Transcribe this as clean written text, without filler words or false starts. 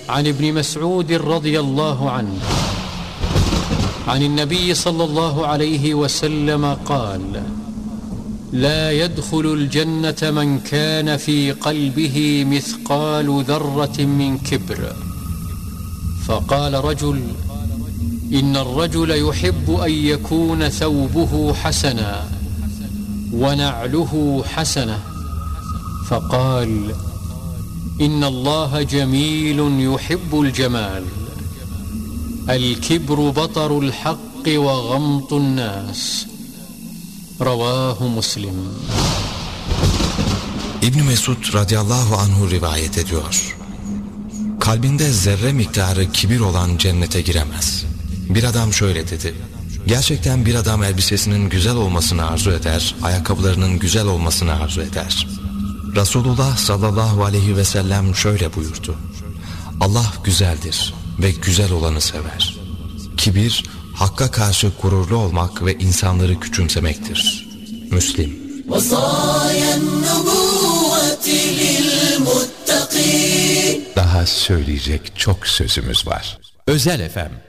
عن ابن مسعود رضي الله عنه عن النبي صلى الله عليه وسلم قال: لا يدخل الجنة من كان في قلبه مثقال ذرة من كبر. فقال رجل: إن الرجل يحب أن يكون ثوبه حسنا ونعله حسنة. فقال: إن الله جميل يحب الجمال. الكبر بطر الحق وغمط الناس. Ravahu Muslim. İbn Mesud radıyallahu anhu rivayet ediyor. Kalbinde zerre miktarı kibir olan cennete giremez. Bir adam şöyle dedi: gerçekten bir adam elbisesinin güzel olmasını arzu eder, ayakkabılarının güzel olmasını arzu eder. Resulullah sallallahu aleyhi ve sellem şöyle buyurdu: Allah güzeldir ve güzel olanı sever. Kibir, Hakka karşı gururlu olmak ve insanları küçümsemektir. Müslim. Daha söyleyecek çok sözümüz var. Özel FM